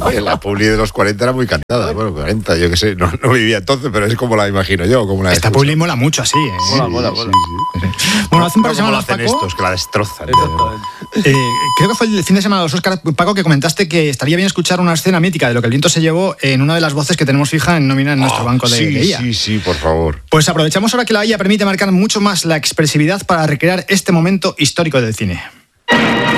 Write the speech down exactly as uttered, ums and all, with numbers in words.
La publi de los cuarenta era muy cantada. Bueno, cuarenta, yo qué sé, no, no vivía entonces, pero es como la imagino yo. Como la Esta publi mola mucho así, ¿eh? Sí, mola, mola, mola. Sí, sí. Bueno, hace un par de ¿Cómo lo semanas, hacen Paco, estos, que la destrozan? eh, creo que fue el fin de semana de los Oscar, Paco, que comentaste que estaría bien escuchar una escena mítica de Lo que el viento se llevó en una de las voces que tenemos fija en nómina en nuestro Oh, banco de, sí, de I A. Sí, sí, por favor. Pues aprovechamos ahora que la I A permite marcar mucho más la expresividad para recrear este momento histórico del cine.